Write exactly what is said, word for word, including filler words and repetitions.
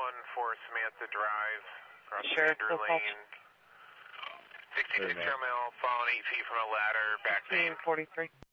one for Samantha Drive, across Sure, Andrew cool. Lane. sixty-six terminal, falling eight feet from a ladder, back main. forty-three.